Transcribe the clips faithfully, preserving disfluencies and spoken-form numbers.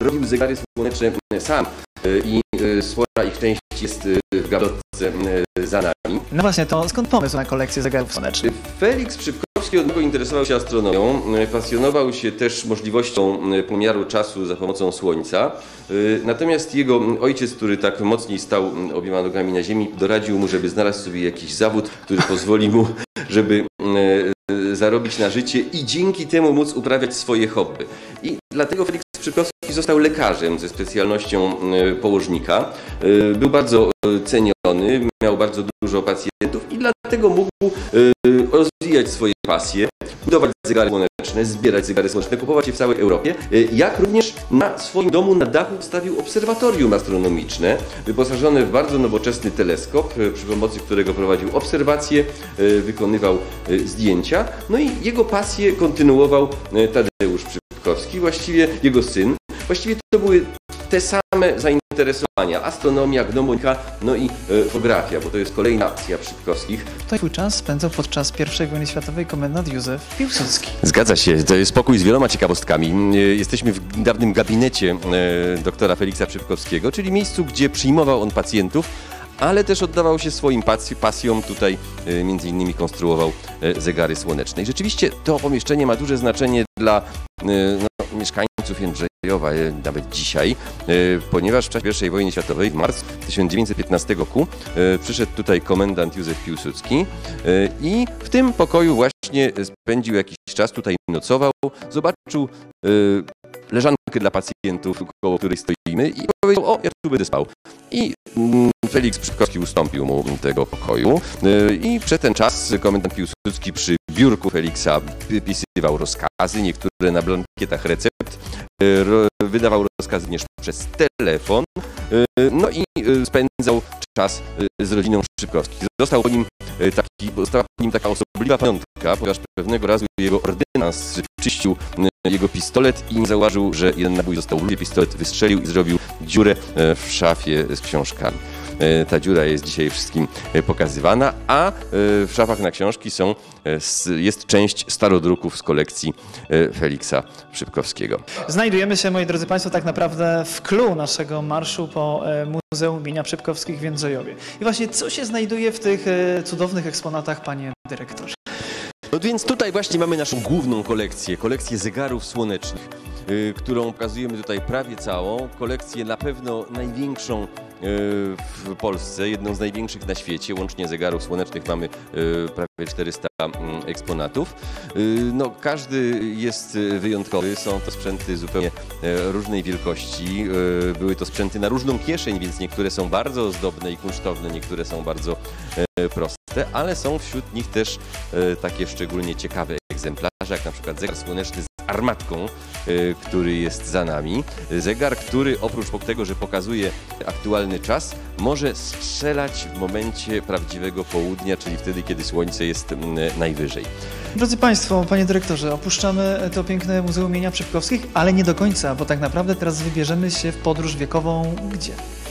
robił zegary słoneczne sam i spora ich część jest w gablotce za nami. No właśnie, to skąd pomysł na kolekcję zegarów słonecznych? Felix Przypkowski od niego interesował się astronomią, pasjonował się też możliwością pomiaru czasu za pomocą słońca. Natomiast jego ojciec, który tak mocniej stał obiema nogami na ziemi, doradził mu, żeby znalazł sobie jakiś zawód, który pozwoli mu, żeby zarobić na życie i dzięki temu móc uprawiać swoje hobby. I dlatego Felix Przypkowski został lekarzem ze specjalnością położnika. Był bardzo ceniony, miał bardzo dużo pacjentów i dlatego mógł rozwijać swoje pasje, budować zegary słoneczne, zbierać zegary słoneczne, kupować je w całej Europie, jak również na swoim domu na dachu wstawił obserwatorium astronomiczne, wyposażone w bardzo nowoczesny teleskop, przy pomocy którego prowadził obserwacje, wykonywał zdjęcia. No i jego pasję kontynuował Tadeusz Przypkowski, właściwie jego syn. Właściwie to były te same zainteresowania, astronomia, gnomonika, no i e, fotografia, bo to jest kolejna akcja Przypkowskich. To swój czas spędzał podczas pierwszej wojny światowej komendant Józef Piłsudski. Zgadza się, to jest spokój z wieloma ciekawostkami. Jesteśmy w dawnym gabinecie e, doktora Feliksa Przypkowskiego, czyli miejscu, gdzie przyjmował on pacjentów, ale też oddawał się swoim pasjom. Tutaj e, między innymi konstruował e, zegary słoneczne. I rzeczywiście to pomieszczenie ma duże znaczenie dla e, no, mieszkańców Jędrzejowa, e, nawet dzisiaj, e, ponieważ w czasie pierwszej wojny światowej, w marcu tysiąc dziewięćset piętnastego roku, e, przyszedł tutaj komendant Józef Piłsudski e, i w tym pokoju właśnie spędził jakiś czas, tutaj nocował, zobaczył e, leżankę dla pacjentów, koło której stoimy i powiedział: o, ja tu będę spał. I mm, Felix Przypkowski ustąpił mu tego pokoju yy, i przez ten czas komendant Piłsudski przy biurku Feliksa wypisywał rozkazy, niektóre na blankietach recept, yy, ro, wydawał rozkazy również przez telefon, yy, no i yy, spędzał czas yy, z rodziną Przypkowskich. Został po nim yy, taki, została po nim taka osobliwa pamiątka, ponieważ pewnego razu jego ordynans czyścił yy, jego pistolet i nie zauważył, że jeden nabój został w ludzie, pistolet wystrzelił i zrobił dziurę w szafie z książkami. Ta dziura jest dzisiaj wszystkim pokazywana, a w szafach na książki są, jest część starodruków z kolekcji Feliksa Przypkowskiego. Znajdujemy się, moi drodzy Państwo, tak naprawdę w clou naszego marszu po Muzeum imienia Przypkowskich w Jędrzejowie. I właśnie co się znajduje w tych cudownych eksponatach, panie dyrektorze? No więc tutaj właśnie mamy naszą główną kolekcję, kolekcję zegarów słonecznych, yy, którą pokazujemy tutaj prawie całą. Kolekcję na pewno największą yy, w Polsce, jedną z największych na świecie. Łącznie zegarów słonecznych mamy yy, prawie czterysta yy, eksponatów. Yy, no, każdy jest wyjątkowy, są to sprzęty zupełnie yy, różnej wielkości. Yy, były to sprzęty na różną kieszeń, więc niektóre są bardzo ozdobne i kunsztowne, niektóre są bardzo yy, proste, ale są wśród nich też yy, takie szczególnie ciekawe egzemplarze, jak na przykład zegar słoneczny z armatką, y, który jest za nami. Zegar, który oprócz tego, że pokazuje aktualny czas, może strzelać w momencie prawdziwego południa, czyli wtedy, kiedy słońce jest y, najwyżej. Drodzy Państwo, panie dyrektorze, opuszczamy to piękne Muzeum imienia Przypkowskich, ale nie do końca, bo tak naprawdę teraz wybierzemy się w podróż wiekową gdzie?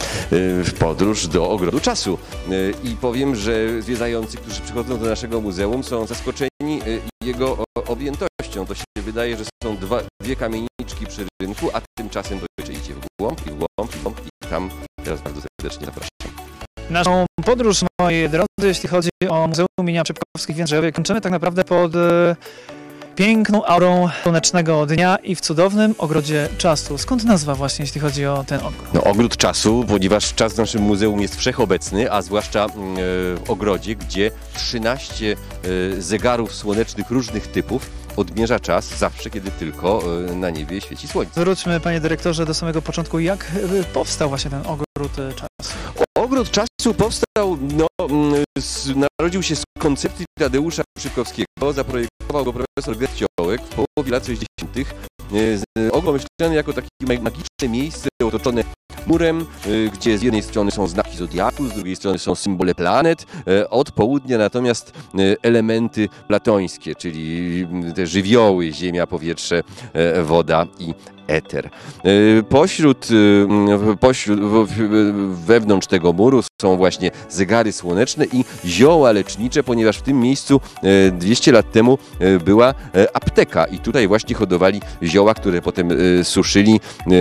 W podróż do Ogrodu Czasu. I powiem, że zwiedzający, którzy przychodzą do naszego muzeum, są zaskoczeni jego objętością. To się wydaje, że są dwa, dwie kamieniczki przy rynku, a tymczasem to jeszcze idzie w głąb i w głąb i w głąb i tam teraz bardzo serdecznie zapraszam. Naszą podróż, moi drodzy, jeśli chodzi o Muzeum imienia Przypkowskich w Jędrzejowie, kończymy tak naprawdę pod e, piękną aurą słonecznego dnia i w cudownym Ogrodzie Czasu. Skąd nazwa właśnie, jeśli chodzi o ten ogród? No, Ogród Czasu, ponieważ czas w naszym muzeum jest wszechobecny, a zwłaszcza e, w ogrodzie, gdzie trzynaście e, zegarów słonecznych różnych typów odmierza czas zawsze, kiedy tylko e, na niebie świeci słońce. Wróćmy, panie dyrektorze, do samego początku. Jak e, powstał właśnie ten Ogród Czasu? Ogród Czasu powstał, no, z, narodził się z koncepcji Tadeusza Przypkowskiego. Zaprojektował go profesor Gerciołek w połowie lat sześćdziesiątych. Ogród pomyślany jako takie magiczne miejsce otoczone murem, gdzie z jednej strony są znaki zodiaku, z drugiej strony są symbole planet, od południa natomiast elementy platońskie, czyli te żywioły, ziemia, powietrze, woda i eter. Pośród, pośród, wewnątrz tego muru są właśnie zegary słoneczne i zioła lecznicze, ponieważ w tym miejscu dwieście lat temu była apteka i tutaj właśnie hodowali zioła, które potem suszyli